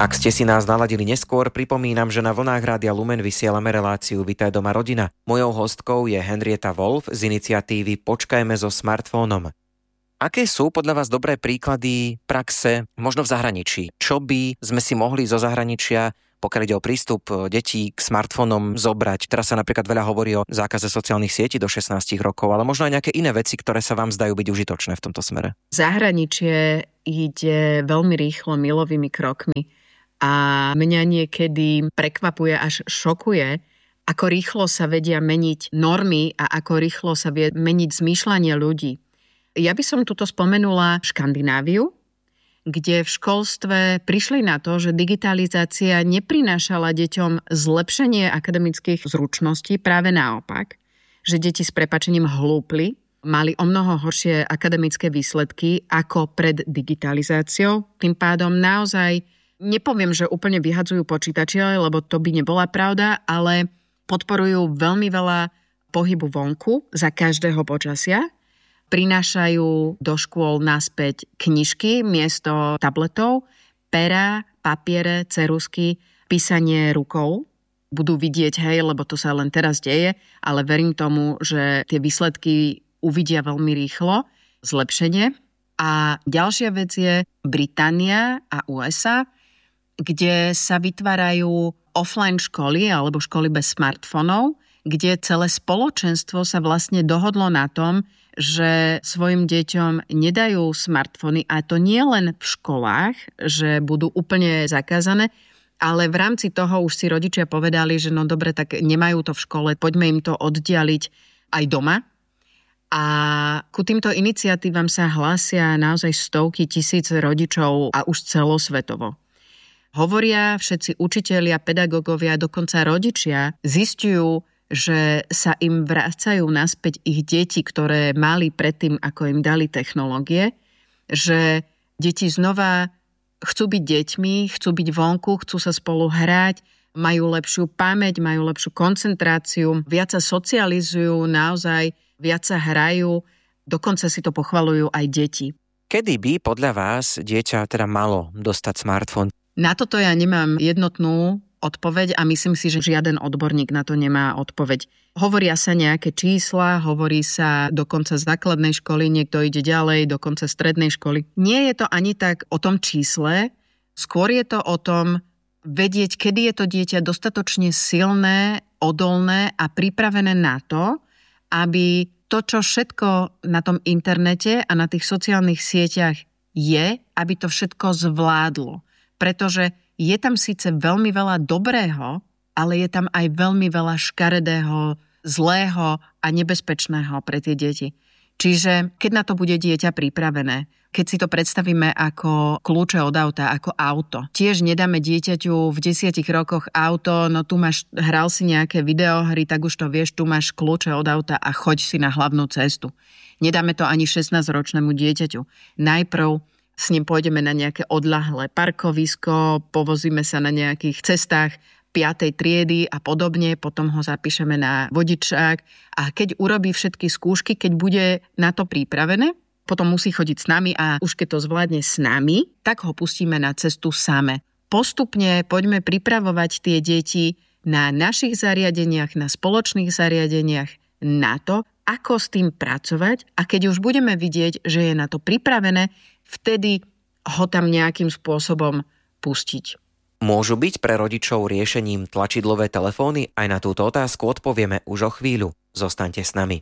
Ak ste si nás naladili neskôr, pripomínam, že na vlnách Rádia Lumen vysielame reláciu Vitaj doma rodina. Mojou hostkou je Henrieta Wolf z iniciatívy Počkajme so smartfónom. Aké sú podľa vás dobré príklady praxe, možno v zahraničí? Čo by sme si mohli zo zahraničia, pokiaľ ide o prístup detí k smartfónom, zobrať? Teraz sa napríklad veľa hovorí o zákaze sociálnych sietí do 16 rokov, ale možno aj nejaké iné veci, ktoré sa vám zdajú byť užitočné v tomto smere. Zahraničie ide veľmi rýchlo, milovými krokmi. A mňa niekedy prekvapuje, až šokuje, ako rýchlo sa vedia meniť normy a ako rýchlo sa vie meniť zmýšľanie ľudí. Ja by som tuto spomenula Škandináviu, kde v školstve prišli na to, že digitalizácia neprinášala deťom zlepšenie akademických zručností, práve naopak, že deti s prepáčením hlúpli, mali o mnoho horšie akademické výsledky ako pred digitalizáciou. Tým pádom naozaj nepoviem, že úplne vyhadzujú počítače, lebo to by nebola pravda, ale podporujú veľmi veľa pohybu vonku za každého počasia. Prinášajú do škôl naspäť knižky miesto tabletov, pera, papiere, ceruzky, písanie rukou. Budú vidieť, hej, lebo to sa len teraz deje, ale verím tomu, že tie výsledky uvidia veľmi rýchlo, zlepšenie. A ďalšia vec je Británia a USA, kde sa vytvárajú offline školy alebo školy bez smartfónov, kde celé spoločenstvo sa vlastne dohodlo na tom, že svojim deťom nedajú smartfóny, a to nie len v školách, že budú úplne zakázané, ale v rámci toho už si rodičia povedali, že no dobre, tak nemajú to v škole, poďme im to oddialiť aj doma. A ku týmto iniciatívam sa hlásia naozaj stovky tisíc rodičov a už celosvetovo. Hovoria všetci učitelia, pedagógovia, dokonca rodičia zisťujú, že sa im vracajú naspäť ich deti, ktoré mali predtým, ako im dali technológie, že deti znova chcú byť deťmi, chcú byť vonku, chcú sa spolu hrať, majú lepšiu pamäť, majú lepšiu koncentráciu, viac sa socializujú, naozaj viac sa hrajú, dokonca si to pochvaľujú aj deti. Kedy by podľa vás dieťa teda malo dostať smartfón? Na toto ja nemám jednotnú odpoveď a myslím si, že žiaden odborník na to nemá odpoveď. Hovoria sa nejaké čísla, hovorí sa do konca základnej školy, niekto ide ďalej, do konca strednej školy. Nie je to ani tak o tom čísle, skôr je to o tom vedieť, kedy je to dieťa dostatočne silné, odolné a pripravené na to, aby to, čo všetko na tom internete a na tých sociálnych sieťach je, aby to všetko zvládlo. Pretože je tam síce veľmi veľa dobrého, ale je tam aj veľmi veľa škaredého, zlého a nebezpečného pre tie deti. Čiže keď na to bude dieťa pripravené, keď si to predstavíme ako kľúče od auta, ako auto. Tiež nedáme dieťaťu v 10 rokoch auto, no tu máš, hral si nejaké videohry, tak už to vieš, tu máš kľúče od auta a choď si na hlavnú cestu. Nedáme to ani 16-ročnému dieťaťu. Najprv s ním pôjdeme na nejaké odľahlé parkovisko, povozíme sa na nejakých cestách 5. triedy a podobne, potom ho zapíšeme na vodičák a keď urobí všetky skúšky, keď bude na to pripravené, potom musí chodiť s nami a už keď to zvládne s nami, tak ho pustíme na cestu same. Postupne poďme pripravovať tie deti na našich zariadeniach, na spoločných zariadeniach, na to, ako s tým pracovať a keď už budeme vidieť, že je na to pripravené, vtedy ho tam nejakým spôsobom pustiť. Môžu byť pre rodičov riešením tlačidlové telefóny? Aj na túto otázku odpovieme už o chvíľu. Zostaňte s nami.